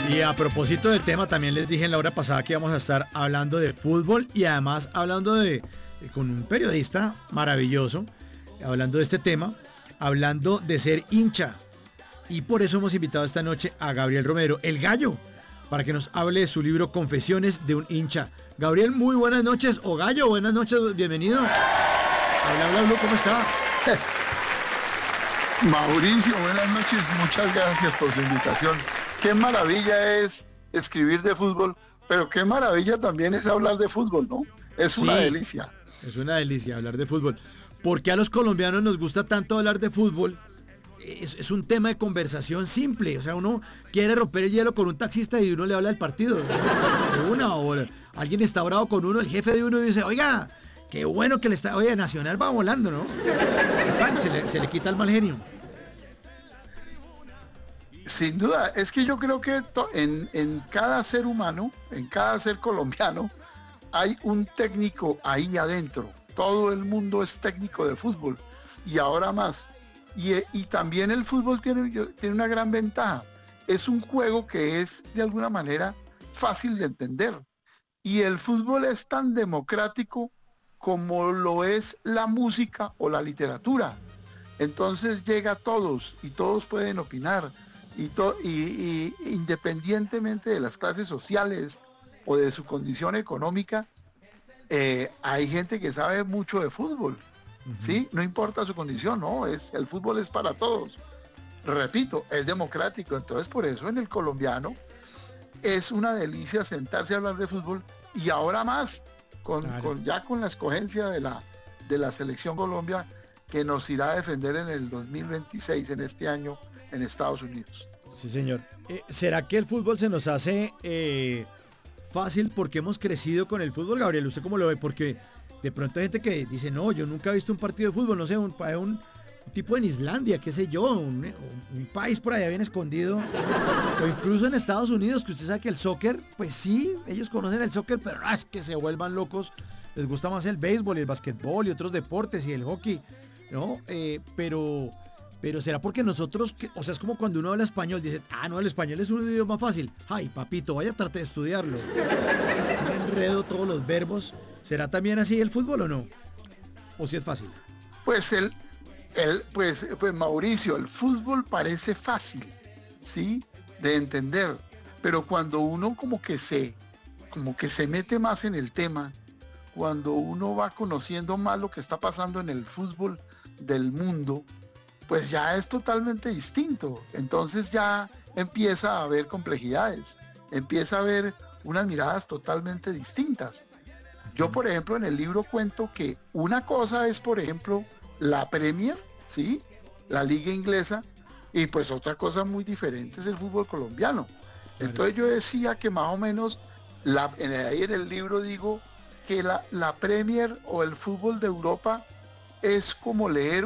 Y a propósito del tema, también les dije en la hora pasada que íbamos a estar hablando de fútbol y además hablando con un periodista maravilloso, hablando de este tema, hablando de ser hincha. Y por eso hemos invitado esta noche a Gabriel Romero, el gallo, para que nos hable de su libro Confesiones de un hincha. Gabriel, muy buenas noches, o gallo, buenas noches, bienvenido. Habla, Blue, ¿cómo está? Mauricio, buenas noches, muchas gracias por su invitación. Qué maravilla es escribir de fútbol, pero qué maravilla también es hablar de fútbol, ¿no? Es una delicia. Es una delicia hablar de fútbol. ¿Por qué a los colombianos nos gusta tanto hablar de fútbol? Es un tema de conversación simple. O sea, uno quiere romper el hielo con un taxista y uno le habla del partido. O alguien está bravo con uno, el jefe de uno dice, oiga, qué bueno que le está... Oye, Nacional va volando, ¿no? Se le quita el mal genio. Sin duda, es que yo creo que en cada ser humano, en cada ser colombiano, hay un técnico ahí adentro. Todo el mundo es técnico de fútbol y ahora más. Y también el fútbol tiene una gran ventaja. Es un juego que es de alguna manera fácil de entender. Y el fútbol es tan democrático como lo es la música o la literatura. Entonces llega a todos y todos pueden opinar. Y independientemente de las clases sociales o de su condición económica, hay gente que sabe mucho de fútbol, ¿sí? No importa su condición, no, el fútbol es para todos. Repito, es democrático, entonces por eso en el colombiano es una delicia sentarse a hablar de fútbol y ahora más, con la escogencia de la selección Colombia que nos irá a defender en el 2026, en este año, en Estados Unidos. Sí, señor. ¿Será que el fútbol se nos hace fácil porque hemos crecido con el fútbol, Gabriel? ¿Usted cómo lo ve? Porque de pronto hay gente que dice, no, yo nunca he visto un partido de fútbol, no sé, un tipo en Islandia, qué sé yo, un país por allá bien escondido, o incluso en Estados Unidos, que usted sabe que el soccer, pues sí, ellos conocen el soccer, pero no es que se vuelvan locos, les gusta más el béisbol y el basquetbol y otros deportes y el hockey, ¿no? Pero será porque nosotros, o sea, es como cuando uno habla español, dice, no, el español es un idioma fácil. Ay, papito, vaya, trate de estudiarlo. Me enredo todos los verbos. ¿Será también así el fútbol o no? ¿O si es fácil? Pues pues Mauricio, el fútbol parece fácil, ¿sí? De entender, pero cuando uno como que se mete más en el tema, cuando uno va conociendo más lo que está pasando en el fútbol del mundo, pues ya es totalmente distinto. Entonces ya empieza a haber complejidades, empieza a haber unas miradas totalmente distintas. Yo, por ejemplo, en el libro cuento que una cosa es, por ejemplo, la Premier, ¿sí? La liga inglesa, y pues otra cosa muy diferente es el fútbol colombiano. Entonces yo decía que más o menos, ahí en el libro digo que la Premier o el fútbol de Europa es como leer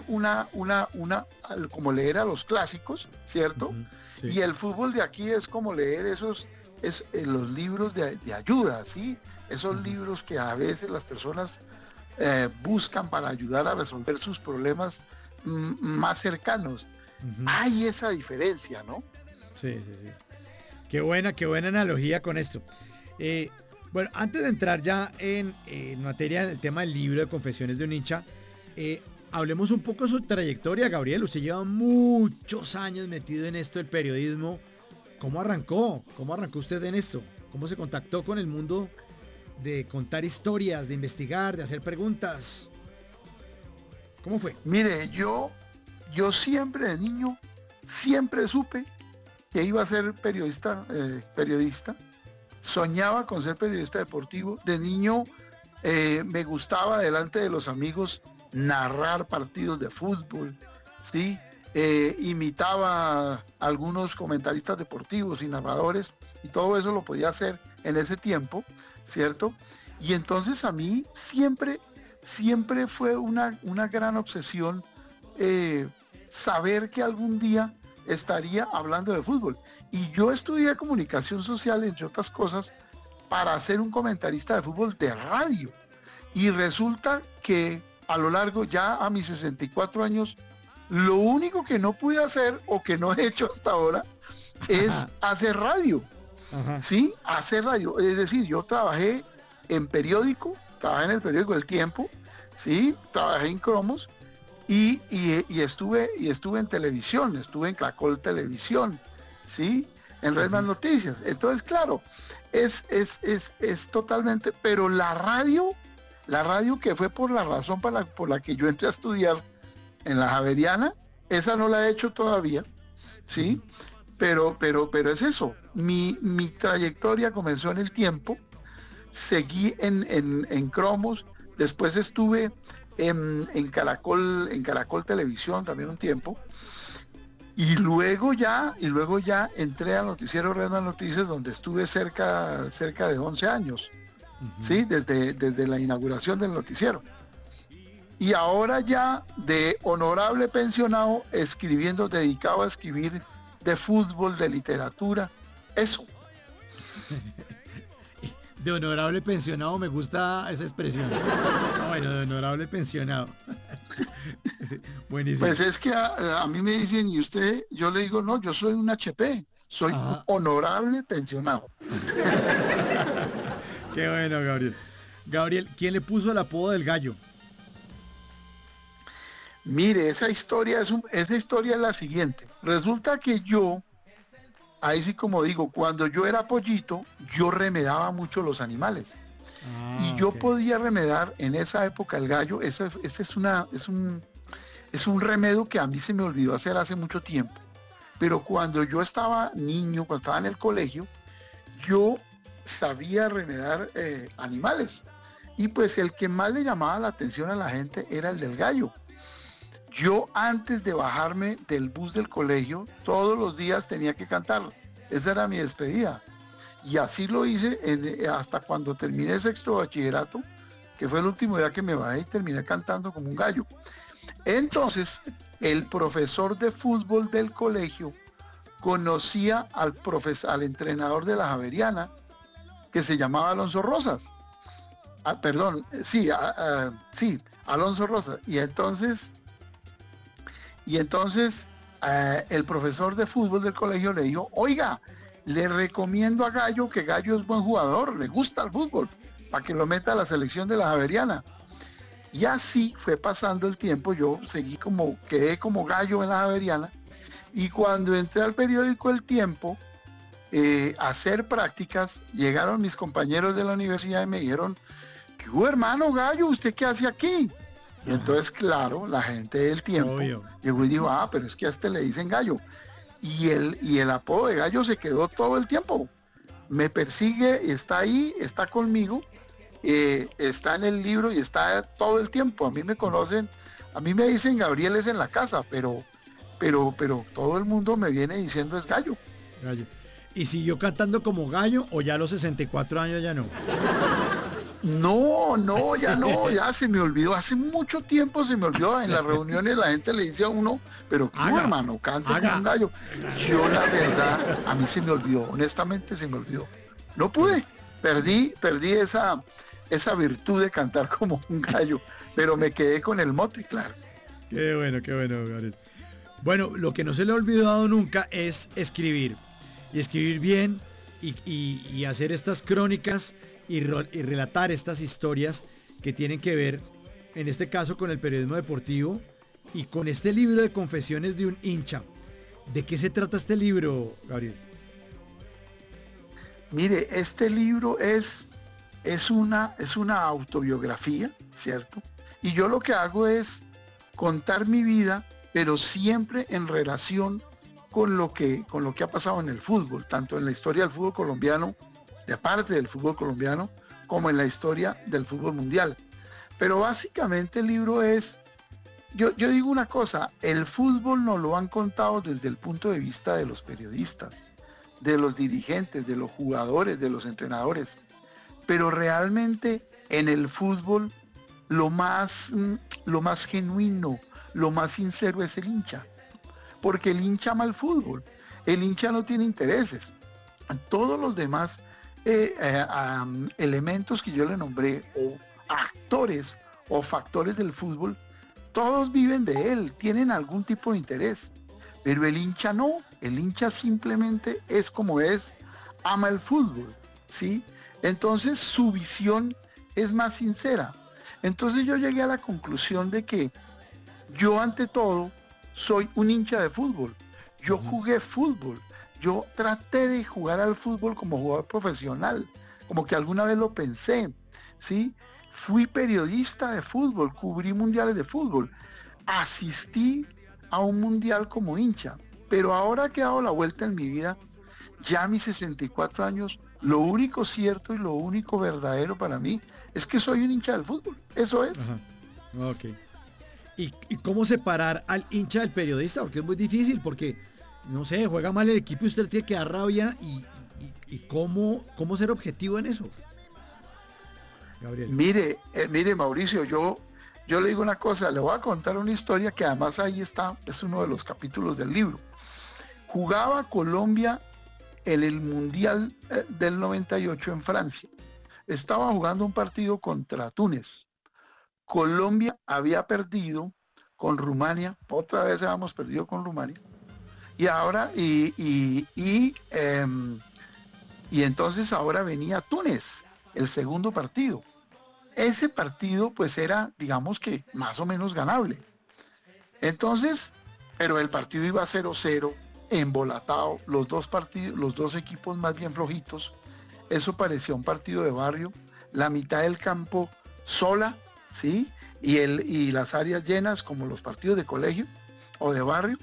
como leer a los clásicos, ¿cierto? Sí. Y el fútbol de aquí es como leer los libros de ayuda, ¿sí? Esos libros que a veces las personas buscan para ayudar a resolver sus problemas más cercanos. Hay esa diferencia, ¿no? Sí. Qué buena analogía con esto. Bueno, antes de entrar ya en materia del tema del libro de Confesiones de un hincha, hablemos un poco de su trayectoria, Gabriel. Usted lleva muchos años metido en esto del periodismo. ¿Cómo arrancó? ¿Cómo arrancó usted en esto? ¿Cómo se contactó con el mundo de contar historias, de investigar, de hacer preguntas? ¿Cómo fue? Mire, yo siempre de niño, siempre supe que iba a ser periodista. Soñaba con ser periodista deportivo. De niño me gustaba delante de los amigos narrar partidos de fútbol, ¿sí? Imitaba a algunos comentaristas deportivos y narradores, y todo eso lo podía hacer en ese tiempo, ¿cierto? Y entonces a mí siempre fue una gran obsesión saber que algún día estaría hablando de fútbol. Y yo estudié comunicación social, entre otras cosas, para ser un comentarista de fútbol de radio. Y resulta que a lo largo, ya a mis 64 años, lo único que no pude hacer o que no he hecho hasta ahora es hacer radio. Ajá. ¿sí? A hacer radio. Es decir, yo trabajé en periódico, trabajé en el periódico El Tiempo, ¿sí? Trabajé en Cromos y estuve en televisión, estuve en Caracol Televisión, ¿sí? En Red Más Ujú. Noticias. Entonces, claro, es totalmente, pero la radio que fue por la razón por la que yo entré a estudiar en la Javeriana, esa no la he hecho todavía, Ujú. ¿sí? Pero es eso. Mi trayectoria comenzó en El Tiempo, seguí en Cromos, después estuve en Caracol Televisión también un tiempo, y luego ya entré al noticiero Red Más Noticias, donde estuve cerca de 11 años, Ujú. ¿sí? Desde la inauguración del noticiero. Y ahora ya de honorable pensionado, escribiendo, dedicado a escribir de fútbol, de literatura, eso. De honorable pensionado, me gusta esa expresión. Ah, bueno, de honorable pensionado. Buenísimo. Pues es que a mí me dicen, ¿y usted? Yo le digo, no, yo soy un HP, soy Ajá. honorable pensionado. Qué bueno, Gabriel. Gabriel, ¿quién le puso el apodo del gallo? Mire, esa historia es la siguiente. Resulta que yo, ahí sí como digo, cuando yo era pollito, yo remedaba mucho los animales. Y Ah, yo ok. podía remedar en esa época el gallo. Ese es un remedio que a mí se me olvidó hacer hace mucho tiempo. Pero cuando yo estaba niño, cuando estaba en el colegio, yo sabía remedar animales. Y pues el que más le llamaba la atención a la gente era el del gallo. Yo antes de bajarme del bus del colegio, todos los días tenía que cantar. Esa era mi despedida. Y así lo hice hasta cuando terminé sexto bachillerato, que fue el último día que me bajé y terminé cantando como un gallo. Entonces, el profesor de fútbol del colegio conocía al entrenador de la Javeriana, que se llamaba Alonso Rosas. Perdón, sí, sí, Alonso Rosas. Y entonces el profesor de fútbol del colegio le dijo, oiga, le recomiendo a Gallo, que Gallo es buen jugador, le gusta el fútbol, para que lo meta a la selección de la Javeriana. Y así fue pasando el tiempo, yo quedé como Gallo en la Javeriana, y cuando entré al periódico El Tiempo a hacer prácticas, llegaron mis compañeros de la universidad y me dijeron, ¿qué hubo, hermano Gallo? ¿Usted qué hace aquí? Y Ajá. entonces, claro, la gente del Tiempo Obvio. llegó y dijo, pero es que a este le dicen Gallo. Y el apodo de Gallo se quedó todo el tiempo. Me persigue, está ahí, está conmigo, está en el libro y está todo el tiempo. A mí me conocen, a mí me dicen Gabriel es en la casa, pero todo el mundo me viene diciendo es Gallo. Gallo. ¿Y siguió cantando como gallo o ya a los 64 años ya no? No, no, ya no, ya se me olvidó. Hace mucho tiempo se me olvidó. En las reuniones la gente le dice a uno, pero qué Haga, hermano, cante como haga. un gallo. Yo la verdad, a mí se me olvidó, honestamente se me olvidó. No pude, perdí esa virtud de cantar como un gallo, pero me quedé con el mote, claro. Qué bueno, Gabriel. Bueno, lo que no se le ha olvidado nunca es escribir. Y escribir bien y hacer estas crónicas y relatar estas historias que tienen que ver, en este caso, con el periodismo deportivo y con este libro de confesiones de un hincha. ¿De qué se trata este libro, Gabriel? Mire, este libro es una autobiografía, ¿cierto? Y yo lo que hago es contar mi vida, pero siempre en relación con lo que ha pasado en el fútbol, tanto en la historia del fútbol colombiano, de parte del fútbol colombiano, como en la historia del fútbol mundial. Pero básicamente el libro yo digo una cosa, el fútbol nos lo han contado desde el punto de vista de los periodistas, de los dirigentes, de los jugadores, de los entrenadores. Pero realmente en el fútbol lo más genuino, lo más sincero es el hincha. Porque el hincha ama el fútbol. El hincha no tiene intereses. Todos los demás elementos que yo le nombré, o actores o factores del fútbol, todos viven de él, tienen algún tipo de interés. Pero el hincha no, el hincha simplemente es como es, ama el fútbol, ¿sí? Entonces su visión es más sincera. Entonces yo llegué a la conclusión de que yo ante todo soy un hincha de fútbol. Yo Ujú. jugué fútbol. Yo traté de jugar al fútbol como jugador profesional, como que alguna vez lo pensé, ¿sí? Fui periodista de fútbol, cubrí mundiales de fútbol, asistí a un mundial como hincha, pero ahora que he dado la vuelta en mi vida, ya a mis 64 años, lo único cierto y lo único verdadero para mí es que soy un hincha del fútbol. Eso es. Ajá. Ok. ¿Y cómo separar al hincha del periodista? Porque es muy difícil, porque, no sé, juega mal el equipo y usted tiene que dar rabia y cómo ser objetivo en eso, Gabriel. Mire Mauricio, yo le digo una cosa, le voy a contar una historia que además ahí está, es uno de los capítulos del libro. Jugaba Colombia en el Mundial del 98 en Francia. Estaba jugando un partido contra Túnez. Colombia había perdido con Rumania, otra vez habíamos perdido con Rumania, y ahora, y entonces ahora venía Túnez, el segundo partido. Ese partido pues era, digamos que más o menos ganable. Entonces, pero el partido iba 0-0, embolatado, los dos partidos, los dos equipos más bien flojitos. Eso parecía un partido de barrio, la mitad del campo sola, ¿sí? Y las áreas llenas como los partidos de colegio o de barrio.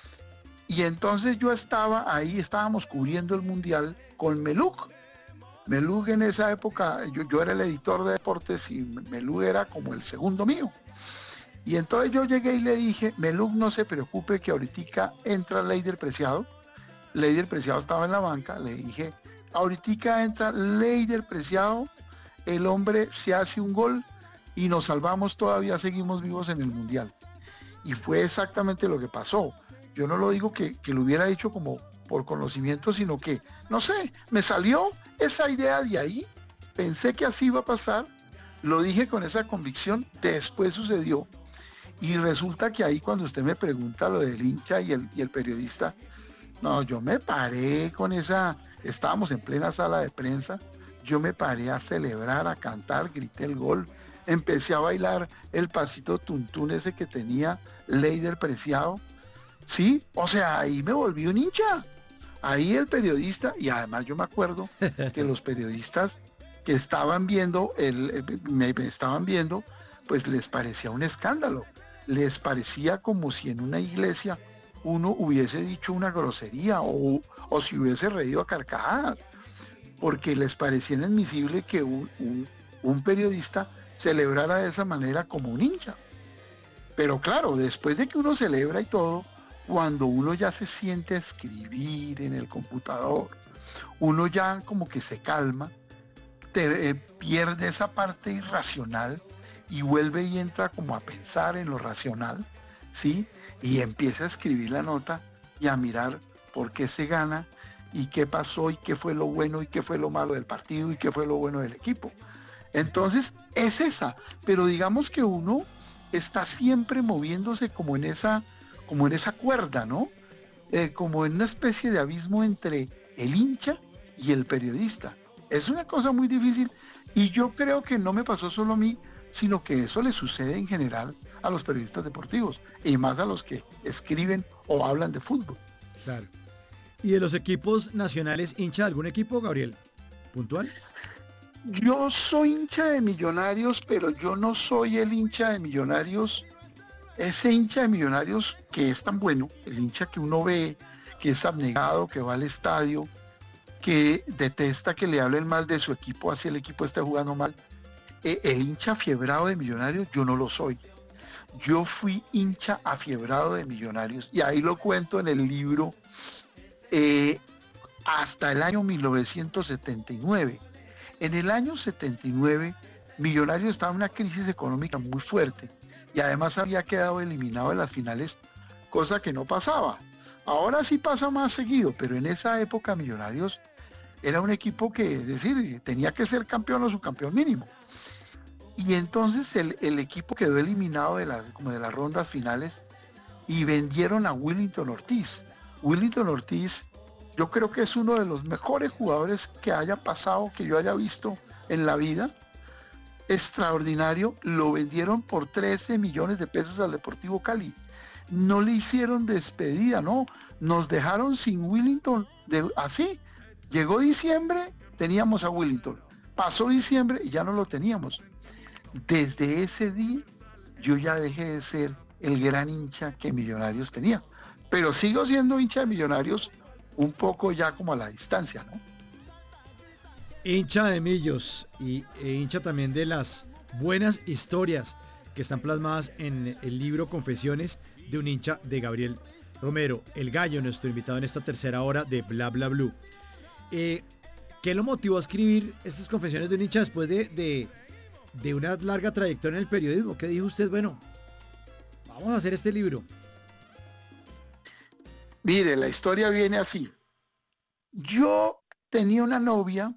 Y entonces yo estaba ahí, estábamos cubriendo el mundial con Meluk. Meluk en esa época, yo era el editor de deportes y Meluk era como el segundo mío. Y entonces yo llegué y le dije, Meluk, no se preocupe que ahorita entra Leider Preciado. Leider Preciado estaba en la banca, le dije, ahorita entra Leider Preciado, el hombre se hace un gol y nos salvamos, todavía seguimos vivos en el Mundial. Y fue exactamente lo que pasó. Yo no lo digo que lo hubiera hecho como por conocimiento, sino que, no sé, me salió esa idea de ahí, pensé que así iba a pasar, lo dije con esa convicción, después sucedió. Y resulta que ahí cuando usted me pregunta lo del hincha y el periodista, no, yo me paré con esa, estábamos en plena sala de prensa, yo me paré a celebrar, a cantar, grité el gol, empecé a bailar el pasito tuntún ese que tenía Leider Preciado, sí, o sea, ahí me volví un hincha, ahí el periodista, y además yo me acuerdo que los periodistas que estaban viendo, me estaban viendo, pues les parecía un escándalo, les parecía como si en una iglesia uno hubiese dicho una grosería o si hubiese reído a carcajadas, porque les parecía inadmisible que un periodista celebrara de esa manera como un hincha. Pero claro, después de que uno celebra y todo, cuando uno ya se siente a escribir en el computador, uno ya como que se calma, pierde esa parte irracional y vuelve y entra como a pensar en lo racional, ¿sí? Y empieza a escribir la nota y a mirar por qué se gana y qué pasó y qué fue lo bueno y qué fue lo malo del partido y qué fue lo bueno del equipo. Entonces es esa, pero digamos que uno está siempre moviéndose como en esa cuerda, ¿no? Como en una especie de abismo entre el hincha y el periodista. Es una cosa muy difícil y yo creo que no me pasó solo a mí, sino que eso le sucede en general a los periodistas deportivos y más a los que escriben o hablan de fútbol. Claro. ¿Y de los equipos nacionales, hincha de algún equipo, Gabriel? ¿Puntual? Yo soy hincha de Millonarios, pero yo no soy el hincha de Millonarios, ese hincha de Millonarios que es tan bueno, el hincha que uno ve, que es abnegado, que va al estadio, que detesta que le hablen mal de su equipo, así el equipo esté jugando mal. El hincha afiebrado de Millonarios, yo no lo soy. Yo fui hincha afiebrado de Millonarios y ahí lo cuento en el libro eh, hasta el año 1979. En el año 79, Millonarios estaba en una crisis económica muy fuerte y además había quedado eliminado de las finales, cosa que no pasaba. Ahora sí pasa más seguido, pero en esa época Millonarios era un equipo que, es decir, tenía que ser campeón o subcampeón mínimo. Y entonces el equipo quedó eliminado como de las rondas finales y vendieron a Willington Ortiz. Willington Ortiz Yo creo que es uno de los mejores jugadores que haya pasado, que yo haya visto en la vida. Extraordinario, lo vendieron por 13 millones de pesos al Deportivo Cali. No le hicieron despedida, no, nos dejaron sin Willington, así. Llegó diciembre, teníamos a Willington. Pasó diciembre y ya no lo teníamos. Desde ese día yo ya dejé de ser el gran hincha que Millonarios tenía. Pero sigo siendo hincha de Millonarios un poco ya como a la distancia, ¿no? Hincha de Millos e hincha también de las buenas historias que están plasmadas en el libro Confesiones de un hincha de Gabriel Romero, el gallo, nuestro invitado en esta tercera hora de Bla Bla Blue. ¿Qué lo motivó a escribir estas confesiones de un hincha después de una larga trayectoria en el periodismo? ¿Qué dijo usted? Bueno, vamos a hacer este libro. Mire, la historia viene así. Yo tenía una novia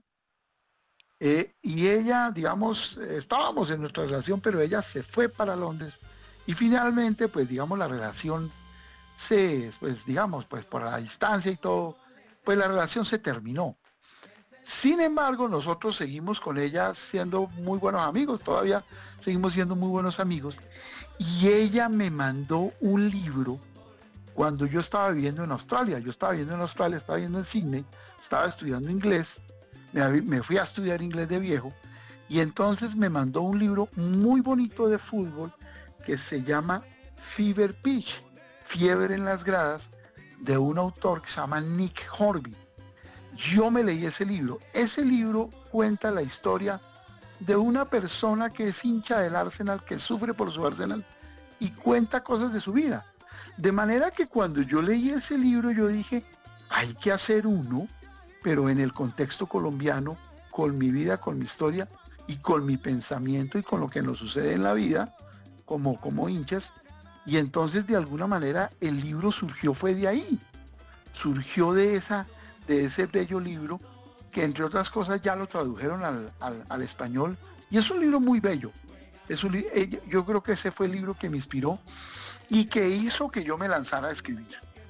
y ella, digamos, estábamos en nuestra relación, pero ella se fue para Londres y finalmente, pues, digamos, la relación pues, digamos, pues, por la distancia y todo, pues la relación se terminó. Sin embargo, nosotros seguimos con ella siendo muy buenos amigos, todavía seguimos siendo muy buenos amigos, y ella me mandó un libro cuando yo estaba viviendo en Australia. Yo estaba viviendo en Australia, estaba viviendo en Sydney, estaba estudiando inglés, me fui a estudiar inglés de viejo, y entonces me mandó un libro muy bonito de fútbol que se llama Fever Pitch, Fiebre en las gradas, de un autor que se llama Nick Horby. Yo me leí ese libro. Ese libro cuenta la historia de una persona que es hincha del Arsenal, que sufre por su Arsenal y cuenta cosas de su vida. De manera que cuando yo leí ese libro yo dije, hay que hacer uno, pero en el contexto colombiano, con mi vida, con mi historia y con mi pensamiento y con lo que nos sucede en la vida como hinchas. Y entonces de alguna manera el libro surgió, fue de ahí, surgió de ese bello libro que entre otras cosas ya lo tradujeron al español y es un libro muy bello. Yo creo que ese fue el libro que me inspiró y que hizo que yo me lanzara a escribir.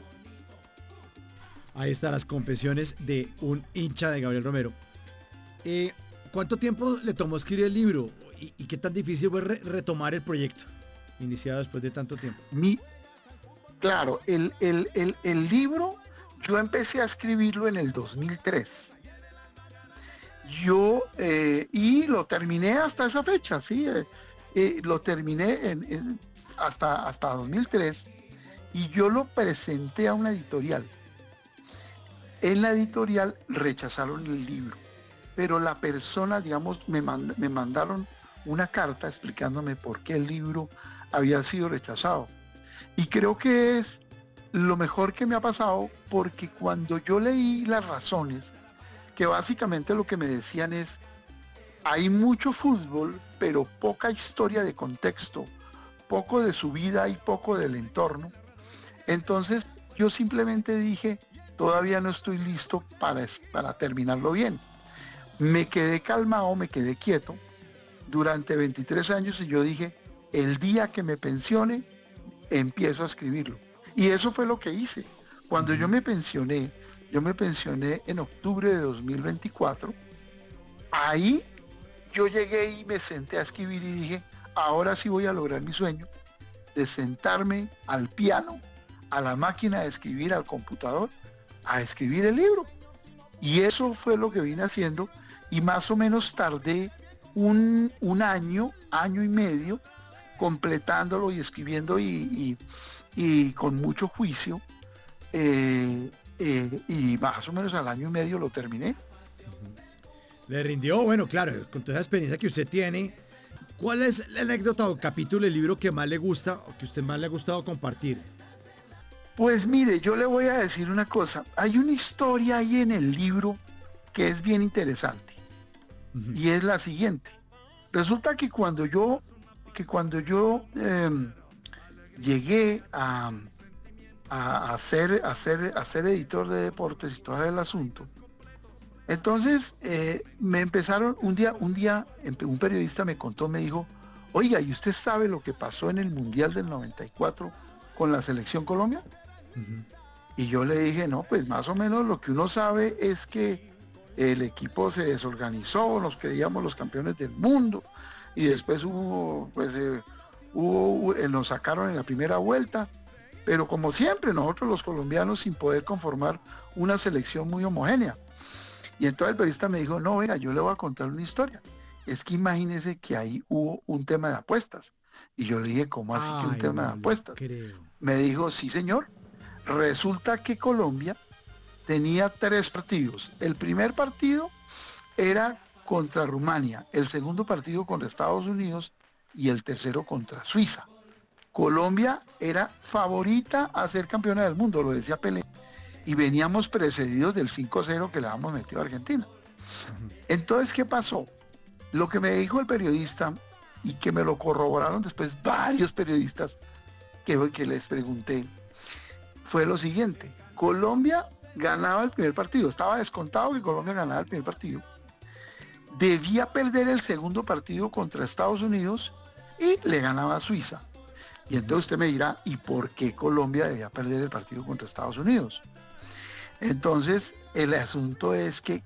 Ahí están las confesiones de un hincha de Gabriel Romero. ¿Cuánto tiempo le tomó escribir el libro? ¿Y qué tan difícil fue retomar el proyecto iniciado después de tanto tiempo? Claro, el libro yo empecé a escribirlo en el 2003. Y lo terminé hasta esa fecha, ¿sí? Lo terminé hasta 2003 y yo lo presenté a una editorial. En la editorial rechazaron el libro, pero la persona, digamos, me mandaron una carta explicándome por qué el libro había sido rechazado. Y creo que es lo mejor que me ha pasado, porque cuando yo leí las razones, que básicamente lo que me decían es, hay mucho fútbol, pero poca historia de contexto, poco de su vida y poco del entorno. Entonces yo simplemente dije, todavía no estoy listo para terminarlo bien. Me quedé calmado, me quedé quieto durante 23 años y yo dije, el día que me pensione, empiezo a escribirlo. Y eso fue lo que hice. Cuando yo me pensioné en octubre de 2024, ahí yo llegué y me senté a escribir y dije, ahora sí voy a lograr mi sueño de sentarme al piano, a la máquina de escribir, al computador, a escribir el libro. Y eso fue lo que vine haciendo y más o menos tardé un año y medio completándolo y escribiendo y con mucho juicio y más o menos al año y medio lo terminé. Le rindió, bueno, claro, con toda esa experiencia que usted tiene, ¿cuál es la anécdota o capítulo del libro que más le gusta o que usted más le ha gustado compartir? Pues mire, yo le voy a decir una cosa, hay una historia ahí en el libro que es bien interesante y es la siguiente. Resulta que cuando yo llegué a ser editor de deportes y todo el asunto, entonces me empezaron, un día un periodista me contó, me dijo, oiga, ¿y usted sabe lo que pasó en el Mundial del 94 con la Selección Colombia? Y yo le dije, no, pues más o menos lo que uno sabe es que el equipo se desorganizó, nos creíamos los campeones del mundo, y Sí. después nos sacaron en la primera vuelta, pero como siempre, nosotros los colombianos sin poder conformar una selección muy homogénea. Y entonces el periodista me dijo, no, venga, yo le voy a contar una historia. Es que imagínese que ahí hubo un tema de apuestas. Y yo le dije, ¿cómo así que un Ay, tema de no le apuestas? creo. Me dijo, sí, señor. Resulta que Colombia tenía 3 partidos. El primer partido era contra Rumania, el segundo partido contra Estados Unidos y el tercero contra Suiza. Colombia era favorita a ser campeona del mundo, lo decía Pelé, y veníamos precedidos del 5-0 que le habíamos metido a Argentina. Ujú. Entonces, ¿qué pasó? Lo que me dijo el periodista y que me lo corroboraron después varios periodistas que les pregunté, fue lo siguiente. Colombia ganaba el primer partido, estaba descontado que Colombia ganaba el primer partido, debía perder el segundo partido contra Estados Unidos y le ganaba a Suiza. Y Ujú. entonces usted me dirá, ¿y por qué Colombia debía perder el partido contra Estados Unidos? Entonces, el asunto es que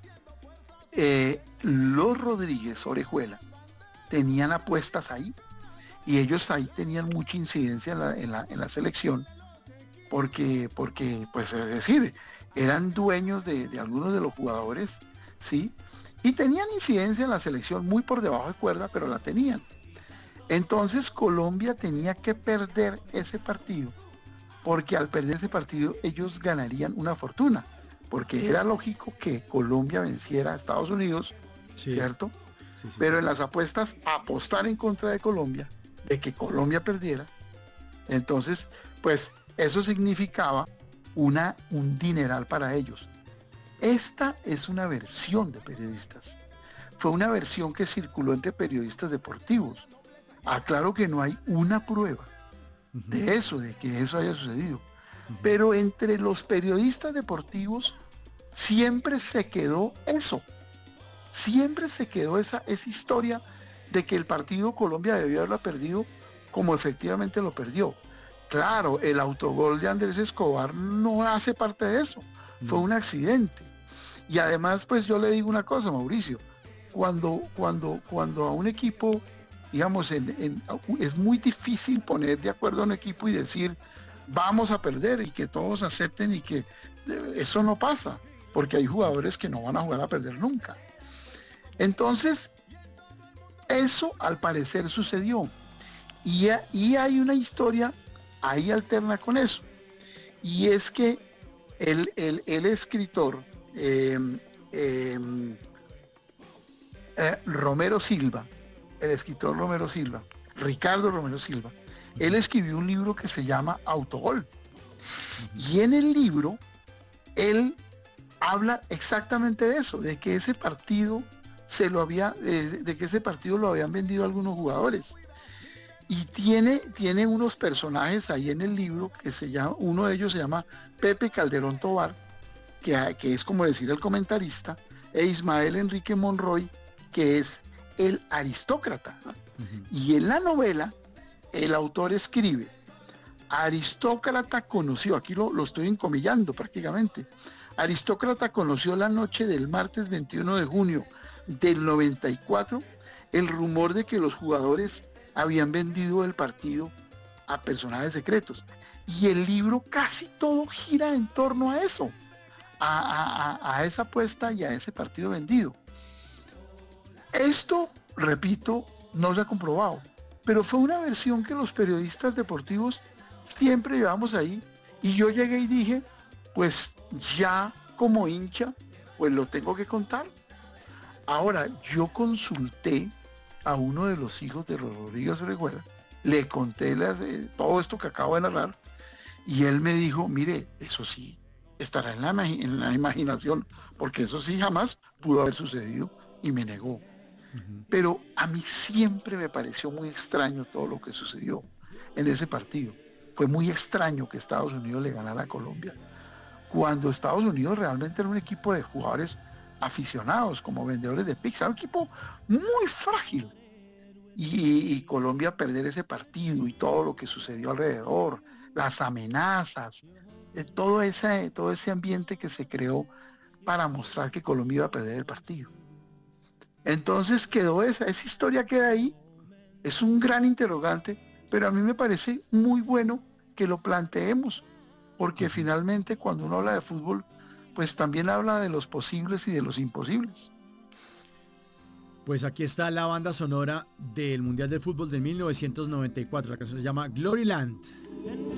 los Rodríguez Orejuela tenían apuestas ahí y ellos ahí tenían mucha incidencia en la selección porque, pues es decir, eran dueños de algunos de los jugadores, ¿sí? Y tenían incidencia en la selección muy por debajo de cuerda, pero la tenían. Entonces Colombia tenía que perder ese partido, porque al perder ese partido ellos ganarían una fortuna, porque era lógico que Colombia venciera a Estados Unidos, Sí, ¿cierto? sí, sí, Pero sí. en las apuestas apostar en contra de Colombia, de que Colombia perdiera, entonces, pues eso significaba un dineral para ellos. Esta es una versión de periodistas. Fue una versión que circuló entre periodistas deportivos. Aclaro que no hay una prueba Ujú, de eso, de que eso haya sucedido. ujú. Pero entre los periodistas deportivos siempre se quedó eso. Siempre se quedó esa historia de que el partido Colombia debió haberlo perdido como efectivamente lo perdió. Claro, el autogol de Andrés Escobar no hace parte de eso, fue No. un accidente. Y además, pues yo le digo una cosa, Mauricio, cuando a un equipo, digamos, es muy difícil poner de acuerdo a un equipo y decir, vamos a perder y que todos acepten y que eso no pasa, porque hay jugadores que no van a jugar a perder nunca. Entonces, eso al parecer sucedió. Y hay una historia ahí alterna con eso. Y es que el escritor eh, eh, Romero Silva, el escritor Romero Silva, Ricardo Romero Silva, él Ujú, escribió un libro que se llama Autogol. ujú. Y en el libro, él habla exactamente de eso, de que ese partido de que ese partido lo habían vendido algunos jugadores. Y tiene unos personajes ahí en el libro uno de ellos se llama Pepe Calderón Tobar, que es como decir el comentarista, e Ismael Enrique Monroy, que es el aristócrata. Ujú. Y en la novela, el autor escribe, aristócrata conoció, aquí lo estoy encomillando prácticamente, aristócrata conoció la noche del martes 21 de junio del 94 el rumor de que los jugadores habían vendido el partido a personajes secretos. Y el libro casi todo gira en torno a eso, a esa apuesta y a ese partido vendido. Esto, repito, no se ha comprobado, pero fue una versión que los periodistas deportivos siempre llevamos ahí. Y yo llegué y dije, pues ya como hincha, pues lo tengo que contar. Ahora, yo consulté a uno de los hijos de Rodríguez Orejuela, le conté todo esto que acabo de narrar, y él me dijo, mire, eso sí, estará en la imaginación, porque eso sí jamás pudo haber sucedido, y me negó. Ujú. Pero a mí siempre me pareció muy extraño todo lo que sucedió en ese partido. Fue muy extraño que Estados Unidos le ganara a Colombia, cuando Estados Unidos realmente era un equipo de jugadores aficionados, como vendedores de pizza, un equipo muy frágil. Y Colombia perder ese partido y todo lo que sucedió alrededor, las amenazas. todo ese ambiente que se creó para mostrar que Colombia iba a perder el partido. Entonces quedó esa historia queda ahí, es un gran interrogante, pero a mí me parece muy bueno que lo planteemos, porque finalmente cuando uno habla de fútbol, pues también habla de los posibles y de los imposibles. Pues aquí está la banda sonora del Mundial del Fútbol de 1994. La canción se llama Gloryland.